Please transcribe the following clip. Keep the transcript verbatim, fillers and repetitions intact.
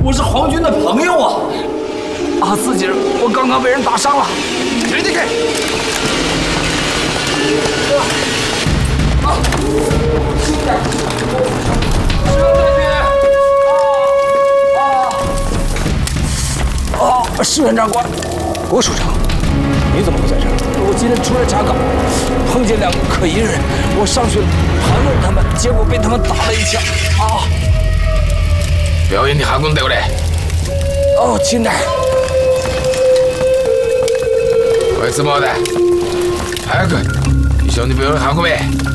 我是皇军的朋友啊！啊，四姐，我刚刚被人打伤了，人进去。啊！轻点，石勇将军。啊啊！啊，石原长官， 郭署长，你怎么会在这儿？ 我今天出来查岗，碰见两个可疑人，我上去盘问他们，结果被他们打了一枪。啊！ 病院に運んでくれ。 哦，亲代。 こいつもだ。早く一緒に病院運べ。